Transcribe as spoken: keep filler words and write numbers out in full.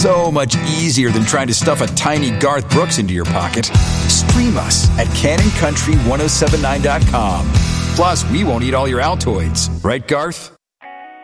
So much easier than trying to stuff a tiny Garth Brooks into your pocket. Stream us at Cannon Country ten seventy-nine dot com. Plus, we won't eat all your Altoids. Right, Garth?